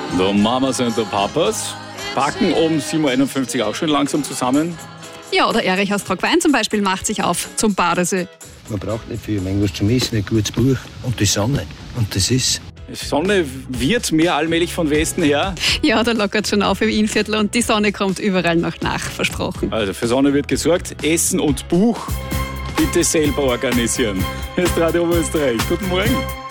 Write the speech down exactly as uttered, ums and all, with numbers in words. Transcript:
Die Mamas und die Papas packen um sieben Uhr einundfünfzig auch schon langsam zusammen. Ja, der Erich aus Trogwein zum Beispiel macht sich auf zum Badesee. Man braucht nicht viel, irgendwas zum Essen, ein gutes Buch und die Sonne. Und das ist... Die Sonne wird mehr allmählich von Westen her. Ja, da lockert schon auf im Innviertel und die Sonne kommt überall noch nach, versprochen. Also für Sonne wird gesorgt. Essen und Buch bitte selber organisieren. Hier ist Radio Oberösterreich. Guten Morgen.